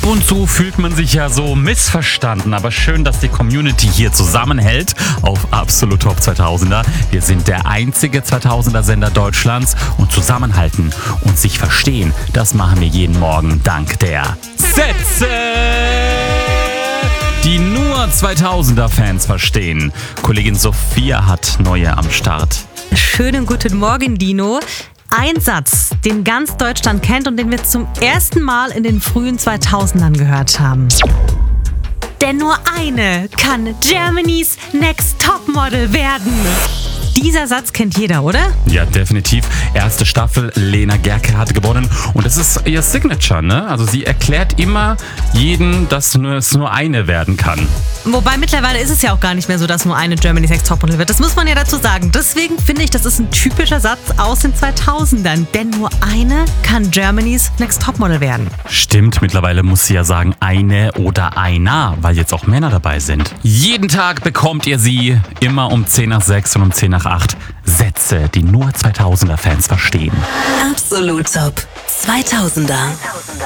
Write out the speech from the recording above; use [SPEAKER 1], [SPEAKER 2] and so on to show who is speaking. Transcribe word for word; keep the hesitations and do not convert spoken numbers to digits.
[SPEAKER 1] Ab und zu fühlt man sich ja so missverstanden, aber schön, dass die Community hier zusammenhält auf Absolut Top zweitausender. Wir sind der einzige zweitausender-Sender Deutschlands und zusammenhalten und sich verstehen, das machen wir jeden Morgen dank der Sätze, die nur zweitausender-Fans verstehen. Kollegin Sophia hat neue am Start.
[SPEAKER 2] Schönen guten Morgen, Dino. Ein Satz, den ganz Deutschland kennt und den wir zum ersten Mal in den frühen zweitausendern gehört haben. Denn nur eine kann Germany's Next Topmodel werden. Dieser Satz kennt jeder, oder?
[SPEAKER 1] Ja, definitiv. Erste Staffel, Lena Gercke hat gewonnen und das ist ihr Signature, ne? Also sie erklärt immer jeden, dass nur, es nur eine werden kann.
[SPEAKER 2] Wobei mittlerweile ist es ja auch gar nicht mehr so, dass nur eine Germany's Next Topmodel wird. Das muss man ja dazu sagen. Deswegen finde ich, das ist ein typischer Satz aus den zweitausendern. Denn nur eine kann Germany's Next Topmodel werden.
[SPEAKER 1] Stimmt, mittlerweile muss sie ja sagen eine oder einer, weil jetzt auch Männer dabei sind. Jeden Tag bekommt ihr sie, immer um zehn nach sechs und um zehn nach acht. Sätze, die nur zweitausender-Fans verstehen.
[SPEAKER 3] Absolut Top zweitausender.